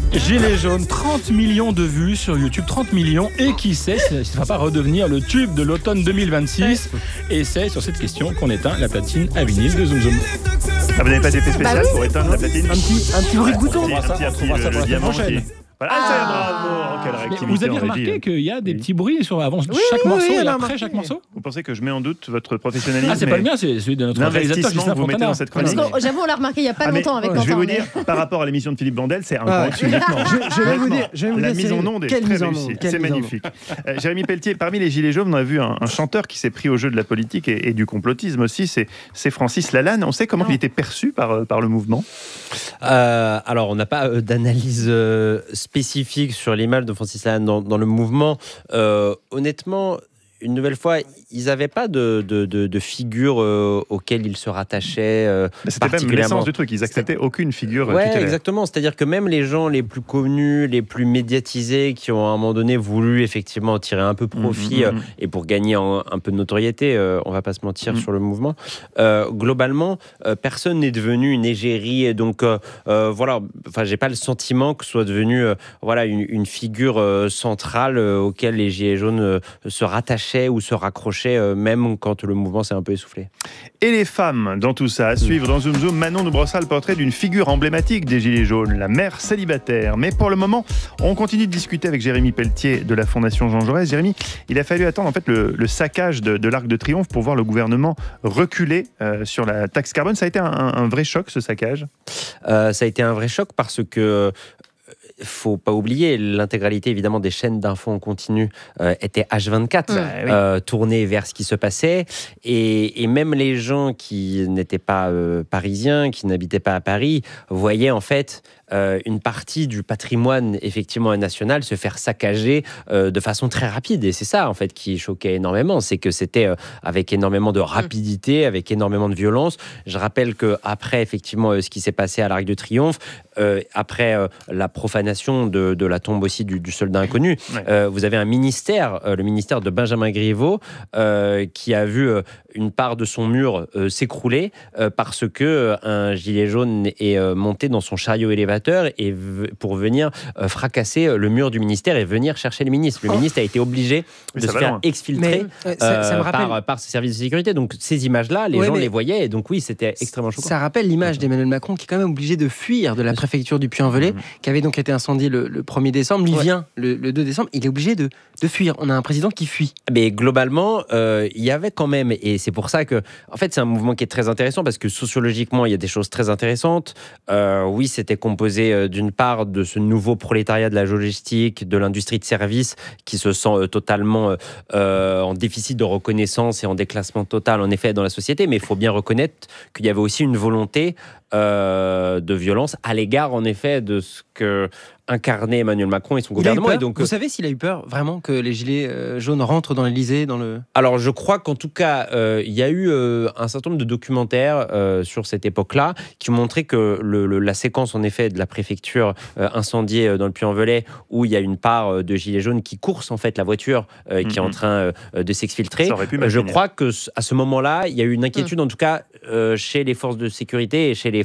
Gilets jaunes, 30 millions de vues sur YouTube, 30 millions. Et qui sait si ça ne va pas redevenir le tube de l'automne 2026. Et c'est sur cette question qu'on éteint la platine à vinyle de Zoom Zoom. Ah, vous n'avez pas d'effet spécial pour éteindre la platine? Un petit bruit de bouton. On trouvera ça pour la semaine prochaine. Voilà, bravo, quelle réactivité. Vous avez en régie. remarqué qu'il y a des petits bruits avant chaque morceau et après chaque morceau? Vous pensez que je mets en doute votre professionnalisme? Ah, c'est pas le mien, c'est celui de notre réalisateur L'investissement que vous mettez dans cette chronique. J'avoue, on l'a remarqué il n'y a pas longtemps avec Quentin. Je vais vous dire, par rapport à l'émission de Philippe Bandel, c'est incorrect uniquement. Je vais vous dire, la mise en onde est très réussie. C'est magnifique. Jérémy Pelletier, parmi les Gilets jaunes, on a vu un chanteur qui s'est pris au jeu de la politique et du complotisme aussi, c'est Francis Lalanne. On sait comment il était perçu par le mouvement? Alors, on n'a pas d'analyse spécifique sur l'image de Francis Lalanne dans le mouvement. Honnêtement, une nouvelle fois, ils n'avaient pas de figure auquel ils se rattachaient C'était même l'essence du truc, ils n'acceptaient aucune figure tutélaire. Exactement, c'est-à-dire que même les gens les plus connus, les plus médiatisés, qui ont à un moment donné voulu effectivement tirer un peu profit et pour gagner un peu de notoriété, on ne va pas se mentir sur le mouvement, globalement, personne n'est devenu une égérie, et donc voilà, enfin, j'ai pas le sentiment que ce soit devenu une figure centrale auquel les Gilets jaunes se rattachaient ou se raccrocher, même quand le mouvement s'est un peu essoufflé. Et les femmes dans tout ça, à suivre dans Zoom Zoom, Manon nous brossera le portrait d'une figure emblématique des Gilets jaunes, la mère célibataire. Mais pour le moment, on continue de discuter avec Jérémy Pelletier de la Fondation Jean Jaurès. Jérémy, il a fallu attendre en fait le saccage de l'Arc de Triomphe pour voir le gouvernement reculer sur la taxe carbone. Ça a été un vrai choc, ce saccage? Ça a été un vrai choc parce que faut pas oublier, l'intégralité évidemment des chaînes d'infos en continu était H24, tournée vers ce qui se passait, et même les gens qui n'étaient pas parisiens, qui n'habitaient pas à Paris, voyaient en fait une partie du patrimoine effectivement national se faire saccager de façon très rapide, et c'est ça en fait qui choquait énormément, c'est que c'était avec énormément de rapidité, avec énormément de violence. Je rappelle que après effectivement ce qui s'est passé à l'Arc de Triomphe, après la profanation de la tombe aussi du soldat inconnu, vous avez un ministère, le ministère de Benjamin Griveaux, qui a vu une part de son mur s'écrouler parce que un gilet jaune est monté dans son chariot élévateur et pour venir fracasser le mur du ministère et venir chercher le ministre. Le ministre a été obligé de se faire exfiltrer par ses services de sécurité. Donc ces images-là, les gens les voyaient, et donc oui, c'était extrêmement choquant. Ça rappelle l'image d'Emmanuel Macron qui est quand même obligé de fuir de la préfecture du Puy-en-Velay, qui avait donc été incendiée le 1er décembre. Lui vient le 2 décembre, il est obligé de fuir. On a un président qui fuit. Mais globalement, il y avait quand même, et c'est pour ça que, en fait, c'est un mouvement qui est très intéressant parce que sociologiquement, il y a des choses très intéressantes. Oui, c'était composé d'une part de ce nouveau prolétariat de la logistique, de l'industrie de services qui se sent totalement en déficit de reconnaissance et en déclassement total, en effet, dans la société. Mais il faut bien reconnaître qu'il y avait aussi une volonté de violence à l'égard, en effet, de ce que incarnait Emmanuel Macron et son gouvernement. Et donc, vous savez s'il a eu peur vraiment que les gilets jaunes rentrent dans l'Élysée, dans le... Alors, je crois qu'en tout cas, il y a eu un certain nombre de documentaires sur cette époque-là qui ont montré que la séquence, en effet, de la préfecture incendiée dans le Puy-en-Velay, où il y a une part de gilets jaunes qui coursent en fait la voiture qui est en train de s'exfiltrer. Je crois que à ce moment-là, il y a eu une inquiétude, en tout cas, chez les forces de sécurité et chez les